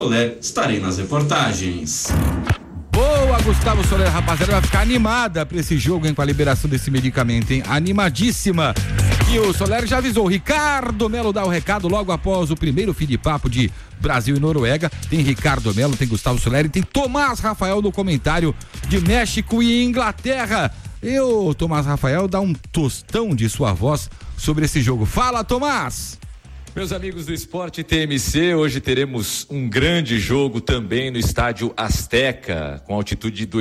Soler, estarei nas reportagens. Boa, Gustavo Soler, rapaziada, vai ficar animada pra esse jogo, hein, com a liberação desse medicamento, hein? Animadíssima. E o Soler já avisou, Ricardo Melo dá o recado logo após o primeiro fim de papo de Brasil e Noruega. Tem Ricardo Melo, tem Gustavo Soler e tem Tomás Rafael no comentário de México e Inglaterra. E o Tomás Rafael dá um tostão de sua voz sobre esse jogo. Fala, Tomás! Meus amigos do Esporte TMC, hoje teremos um grande jogo também no estádio Azteca, com altitude de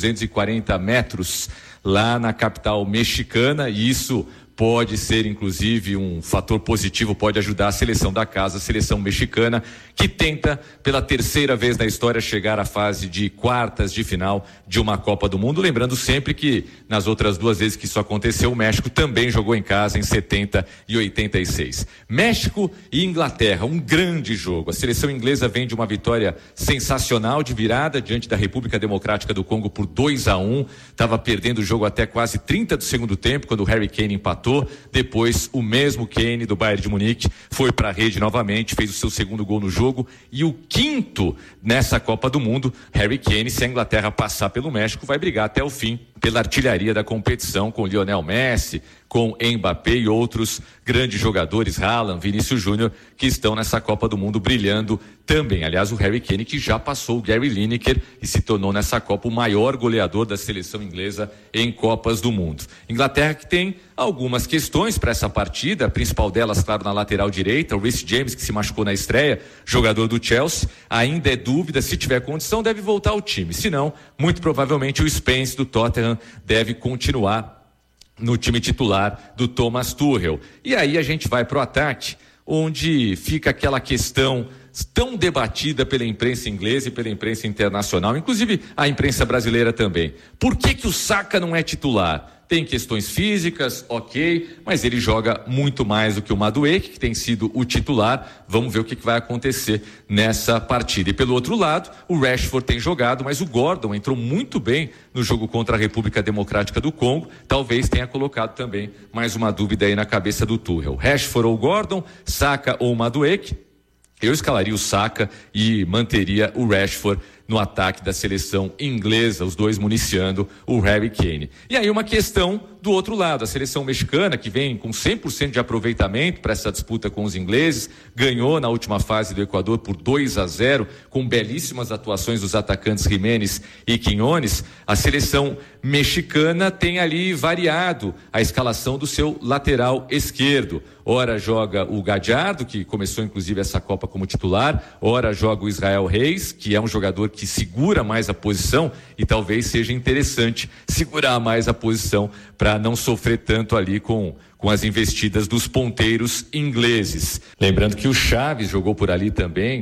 2.240 metros, lá na capital mexicana, e isso pode ser inclusive um fator positivo, pode ajudar a seleção da casa, a seleção mexicana, que tenta pela terceira vez na história chegar à fase de quartas de final de uma Copa do Mundo, lembrando sempre que nas outras duas vezes que isso aconteceu, o México também jogou em casa em 70 e 86. México e Inglaterra, um grande jogo. A seleção inglesa vem de uma vitória sensacional de virada diante da República Democrática do Congo por 2-1, estava perdendo o jogo até quase 30 do segundo tempo, quando o Harry Kane empatou. Depois o mesmo Kane do Bayern de Munique foi para a rede novamente, fez o seu segundo gol no jogo e o quinto nessa Copa do Mundo. Harry Kane, se a Inglaterra passar pelo México, vai brigar até o fim pela artilharia da competição com Lionel Messi, com Mbappé e outros grandes jogadores, Haaland, Vinícius Júnior, que estão nessa Copa do Mundo brilhando também. Aliás, o Harry Kane, que já passou o Gary Lineker e se tornou nessa Copa o maior goleador da seleção inglesa em Copas do Mundo. Inglaterra que tem algumas questões para essa partida, a principal delas, claro, na lateral direita, o Reece James, que se machucou na estreia, jogador do Chelsea, ainda é dúvida, se tiver condição deve voltar ao time, se não, muito provavelmente o Spence do Tottenham deve continuar no time titular do Thomas Tuchel. E aí a gente vai pro ataque, onde fica aquela questão tão debatida pela imprensa inglesa e pela imprensa internacional, inclusive a imprensa brasileira também. Por que o Saka não é titular? Tem questões físicas, ok, mas ele joga muito mais do que o Madueke, que tem sido o titular. Vamos ver o que vai acontecer nessa partida. E pelo outro lado, o Rashford tem jogado, mas o Gordon entrou muito bem no jogo contra a República Democrática do Congo. Talvez tenha colocado também mais uma dúvida aí na cabeça do Tuchel. Rashford ou Gordon, Saka ou Madueke? Eu escalaria o Saka e manteria o Rashford no ataque da seleção inglesa, os dois municiando o Harry Kane. E aí uma questão do outro lado, a seleção mexicana, que vem com 100% de aproveitamento para essa disputa com os ingleses, ganhou na última fase do Equador por 2-0, com belíssimas atuações dos atacantes Jiménez e Quiñones. A seleção mexicana tem ali variado a escalação do seu lateral esquerdo. Ora joga o Gallardo, que começou inclusive essa Copa como titular, ora joga o Israel Reis, que é um jogador que segura mais a posição e talvez seja interessante segurar mais a posição para não sofrer tanto ali com as investidas dos ponteiros ingleses. Lembrando que o Chaves jogou por ali também,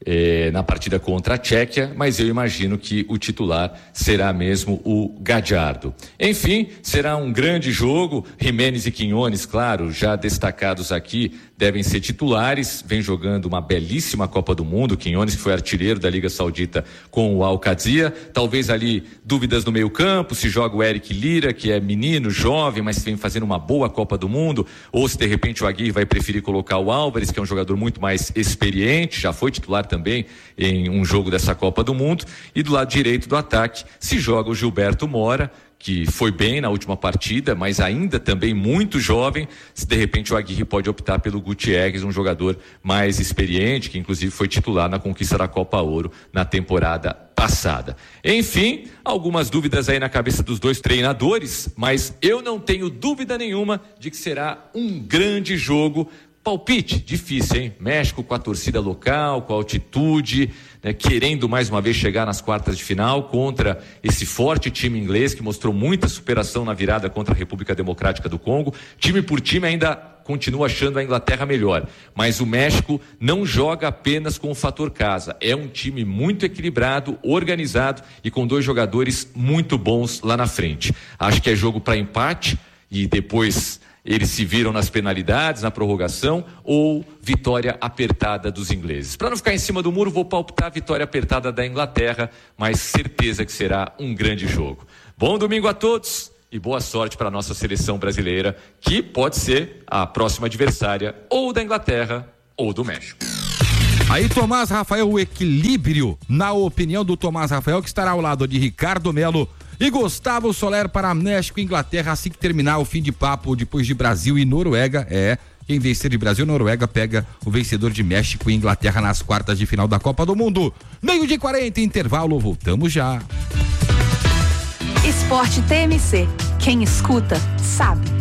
na partida contra a Tchequia, mas eu imagino que o titular será mesmo o Gallardo. Enfim, será um grande jogo. Jiménez e Quiñones, claro, já destacados aqui, devem ser titulares, vem jogando uma belíssima Copa do Mundo. Quiñones, que foi artilheiro da Liga Saudita com o Al-Qadsia. Talvez ali dúvidas no meio campo, se joga o Eric Lira, que é menino, jovem, mas vem fazendo uma boa Copa do Mundo, ou se de repente o Aguirre vai preferir colocar o Álvares, que é um jogador muito mais experiente, já foi titular também em um jogo dessa Copa do Mundo. E do lado direito do ataque se joga o Gilberto Mora, que foi bem na última partida, mas ainda também muito jovem. Se de repente o Aguirre pode optar pelo Gutierrez, um jogador mais experiente, que inclusive foi titular na conquista da Copa Ouro na temporada passada. Enfim, algumas dúvidas aí na cabeça dos dois treinadores, mas eu não tenho dúvida nenhuma de que será um grande jogo. Palpite, difícil, hein? México com a torcida local, com a altitude, né? Querendo mais uma vez chegar nas quartas de final contra esse forte time inglês que mostrou muita superação na virada contra a República Democrática do Congo. Time por time ainda continua achando a Inglaterra melhor, mas o México não joga apenas com o fator casa. É um time muito equilibrado, organizado e com dois jogadores muito bons lá na frente. Acho que é jogo para empate e depois eles se viram nas penalidades, na prorrogação, ou vitória apertada dos ingleses. Para não ficar em cima do muro, vou palpitar a vitória apertada da Inglaterra, mas certeza que será um grande jogo. Bom domingo a todos e boa sorte para a nossa seleção brasileira, que pode ser a próxima adversária ou da Inglaterra ou do México. Aí Tomás Rafael, o equilíbrio, na opinião do Tomás Rafael, que estará ao lado de Ricardo Melo e Gustavo Soler para México e Inglaterra assim que terminar o fim de papo depois de Brasil e Noruega. Quem vencer de Brasil e Noruega pega o vencedor de México e Inglaterra nas quartas de final da Copa do Mundo. 12:40, intervalo, voltamos já. Esporte TMC. Quem escuta, sabe.